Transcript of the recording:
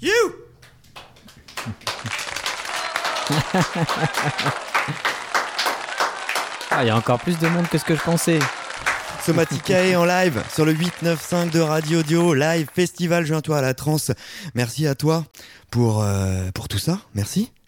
You. Il y a encore plus de monde que ce que je pensais. Somaticae en live sur le 895 de Radio Audio, live festival Joins-toi à la transe. Merci à toi pour tout ça, merci.